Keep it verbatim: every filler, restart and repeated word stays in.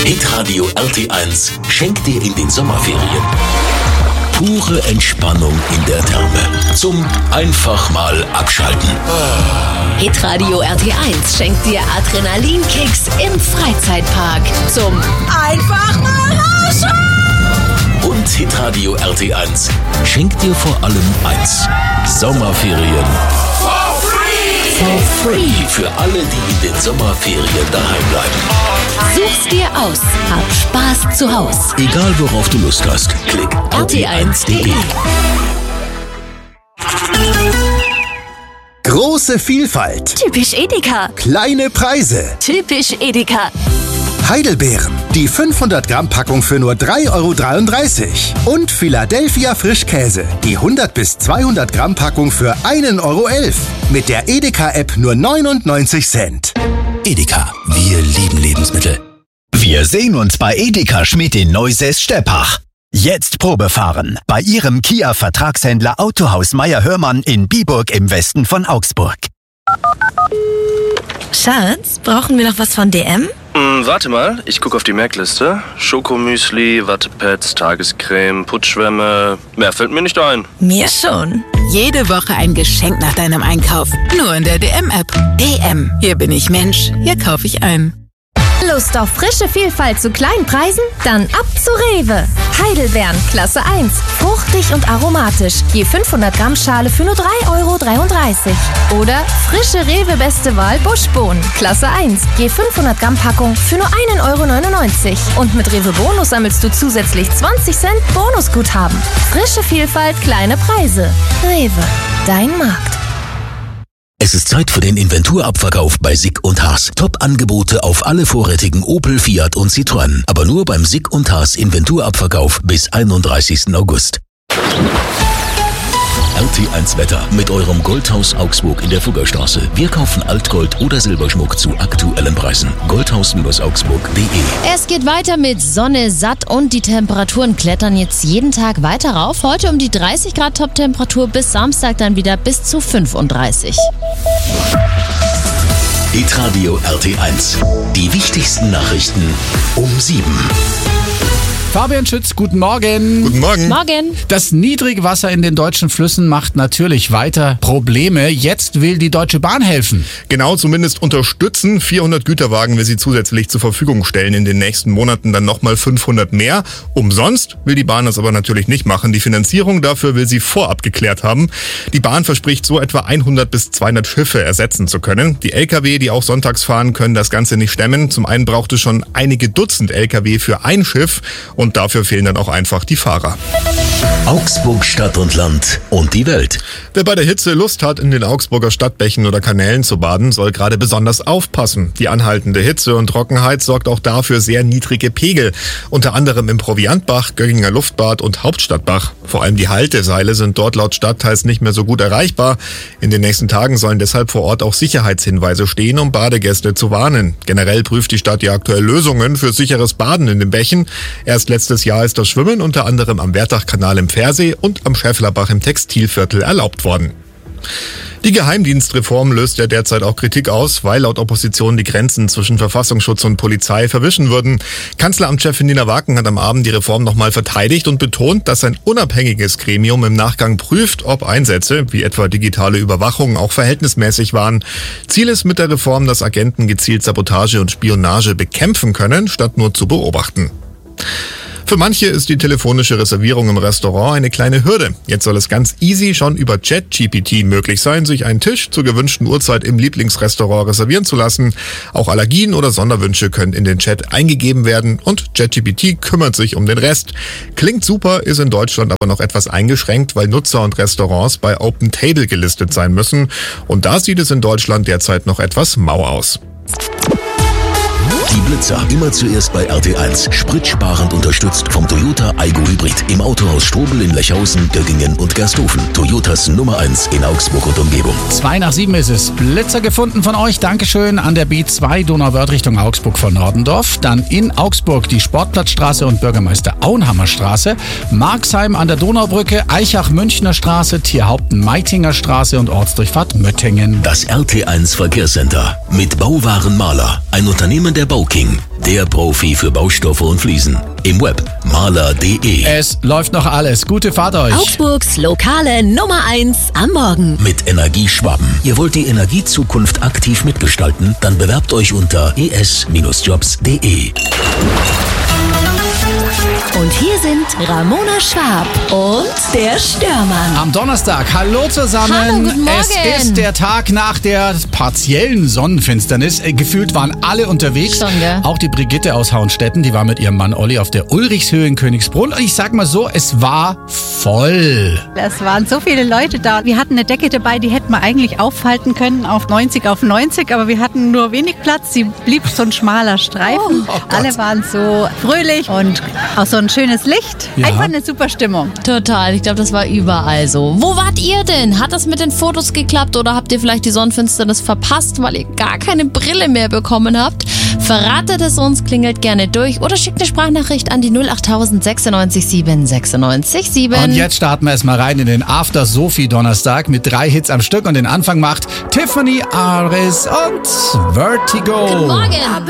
Hitradio R T eins schenkt dir in den Sommerferien pure Entspannung in der Therme. Zum einfach mal abschalten. Hitradio R T eins schenkt dir Adrenalinkicks im Freizeitpark. Zum einfach mal rausschauen. Und Hitradio R T eins schenkt dir vor allem eins: Sommerferien. For free! For free für alle, die in den Sommerferien daheim bleiben. Such's dir aus. Hab Spaß zu Haus. Egal worauf du Lust hast, klick R T eins punkt de. Große Vielfalt. Typisch Edeka. Kleine Preise. Typisch Edeka. Heidelbeeren. Die fünfhundert Gramm Packung für nur drei Euro dreiunddreißig. Und Philadelphia Frischkäse. Die hundert bis zweihundert Gramm Packung für ein Euro elf. Mit der Edeka-App nur neunundneunzig Cent. Edeka, wir lieben Lebensmittel. Wir sehen uns bei Edeka Schmidt in Neusäß-Steppach. Jetzt Probe fahren bei Ihrem Kia-Vertragshändler Autohaus Meier-Hörmann in Biburg im Westen von Augsburg. Schatz, brauchen wir noch was von D M? Hm, warte mal, ich gucke auf die Merkliste. Schokomüsli, Wattepads, Tagescreme, Putzschwämme. Mehr fällt mir nicht ein. Mir schon. Jede Woche ein Geschenk nach deinem Einkauf. Nur in der D M-App. D M. Hier bin ich Mensch. Hier kaufe ich ein. Lust auf frische Vielfalt zu kleinen Preisen? Dann ab zu Rewe. Heidelbeeren, Klasse eins. Fruchtig und aromatisch. Je fünfhundert Gramm Schale für nur drei Euro dreiunddreißig. Oder frische Rewe Beste Wahl Buschbohnen, Klasse eins. Je fünfhundert Gramm Packung für nur ein Euro neunundneunzig. Und mit Rewe Bonus sammelst du zusätzlich zwanzig Cent Bonusguthaben. Frische Vielfalt, kleine Preise. Rewe, dein Markt. Es ist Zeit für den Inventurabverkauf bei Sick und Haas. Top-Angebote auf alle vorrätigen Opel, Fiat und Citroën. Aber nur beim Sick und Haas Inventurabverkauf bis einunddreißigsten August. R T eins Wetter mit eurem Goldhaus Augsburg in der Fuggerstraße. Wir kaufen Altgold oder Silberschmuck zu aktuellen Preisen. goldhaus Augsburg punkt de. Es geht weiter mit Sonne, satt und die Temperaturen klettern jetzt jeden Tag weiter rauf. Heute um die dreißig Grad Top-Temperatur, bis Samstag dann wieder bis zu fünfunddreißig. Hitradio R T eins. Die wichtigsten Nachrichten um sieben. Fabian Schütz, guten Morgen. Guten Morgen. Morgen. Das Niedrigwasser in den deutschen Flüssen macht natürlich weiter Probleme. Jetzt will die Deutsche Bahn helfen. Genau, zumindest unterstützen. vierhundert Güterwagen will sie zusätzlich zur Verfügung stellen. In den nächsten Monaten dann nochmal fünfhundert mehr. Umsonst will die Bahn das aber natürlich nicht machen. Die Finanzierung dafür will sie vorab geklärt haben. Die Bahn verspricht so etwa hundert bis zweihundert Schiffe ersetzen zu können. Die L K W, die auch sonntags fahren, können das Ganze nicht stemmen. Zum einen braucht es schon einige Dutzend L K W für ein Schiff. Und dafür fehlen dann auch einfach die Fahrer. Augsburg, Stadt und Land und die Welt. Wer bei der Hitze Lust hat, in den Augsburger Stadtbächen oder Kanälen zu baden, soll gerade besonders aufpassen. Die anhaltende Hitze und Trockenheit sorgt auch dafür sehr niedrige Pegel. Unter anderem im Proviantbach, Gögginger Luftbad und Hauptstadtbach. Vor allem die Halteseile sind dort laut Stadtteils nicht mehr so gut erreichbar. In den nächsten Tagen sollen deshalb vor Ort auch Sicherheitshinweise stehen, um Badegäste zu warnen. Generell prüft die Stadt ja aktuell Lösungen für sicheres Baden in den Bächen. Erst letztes Jahr ist das Schwimmen unter anderem am Wertachkanal im Pfersee und am Schäfflerbach im Textilviertel erlaubt worden. Die Geheimdienstreform löst ja derzeit auch Kritik aus, weil laut Opposition die Grenzen zwischen Verfassungsschutz und Polizei verwischen würden. Kanzleramtschefin Nina Waken hat am Abend die Reform nochmal verteidigt und betont, dass ein unabhängiges Gremium im Nachgang prüft, ob Einsätze, wie etwa digitale Überwachung, auch verhältnismäßig waren. Ziel ist mit der Reform, dass Agenten gezielt Sabotage und Spionage bekämpfen können, statt nur zu beobachten. Für manche ist die telefonische Reservierung im Restaurant eine kleine Hürde. Jetzt soll es ganz easy schon über ChatGPT möglich sein, sich einen Tisch zur gewünschten Uhrzeit im Lieblingsrestaurant reservieren zu lassen. Auch Allergien oder Sonderwünsche können in den Chat eingegeben werden und ChatGPT kümmert sich um den Rest. Klingt super, ist in Deutschland aber noch etwas eingeschränkt, weil Nutzer und Restaurants bei OpenTable gelistet sein müssen. Und da sieht es in Deutschland derzeit noch etwas mau aus. Die Blitzer, immer zuerst bei R T eins. Spritsparend unterstützt vom Toyota Aygo Hybrid. Im Autohaus Strobel in Lechhausen, Göggingen und Gersthofen. Toyotas Nummer eins in Augsburg und Umgebung. Zwei nach sieben ist es. Blitzer gefunden von euch. Dankeschön an der B zwei Donauwörth Richtung Augsburg von Nordendorf. Dann in Augsburg die Sportplatzstraße und Bürgermeister Auenhammer Straße. Marxheim an der Donaubrücke, Eichach-Münchner Straße, Tierhaupten-Meitinger Straße und Ortsdurchfahrt Möttingen. Das R T eins Verkehrscenter mit Bauwarenmaler. Ein Unternehmen der Bauking Maling, der Profi für Baustoffe und Fliesen. Im Web maler punkt de. Es läuft noch alles. Gute Fahrt euch. Augsburgs lokale Nummer eins am Morgen. Mit Energieschwaben. Ihr wollt die Energiezukunft aktiv mitgestalten? Dann bewerbt euch unter e s jobs punkt de. Und hier sind Ramona Schwab und der Störmann. Am Donnerstag, hallo zusammen. Hallo, guten Morgen. Es ist der Tag nach der partiellen Sonnenfinsternis. Äh, Gefühlt waren alle unterwegs. Schon, gell? Auch die Brigitte aus Hauenstetten, die war mit ihrem Mann Olli auf der Ulrichshöhe in Königsbrunn. Und ich sag mal so, es war voll. Es waren so viele Leute da. Wir hatten eine Decke dabei, die hätten wir eigentlich aufhalten können auf neunzig auf neunzig, aber wir hatten nur wenig Platz. Sie blieb so ein schmaler Streifen. Oh, oh Alle waren so fröhlich und auch so ein schönes Licht. Ja. Einfach eine super Stimmung. Total, ich glaube, das war überall so. Wo wart ihr denn? Hat das mit den Fotos geklappt oder habt ihr vielleicht die Sonnenfinsternis verpasst, weil ihr gar keine Brille mehr bekommen habt? Verratet es uns, klingelt gerne durch oder schickt eine Sprachnachricht an die null acht null null sechs sieben sechs sechs sieben. Und jetzt starten wir erstmal rein in den After Sophie Donnerstag mit drei Hits am Stück und den Anfang macht Tiffany Aris und Vertigo. Guten Morgen.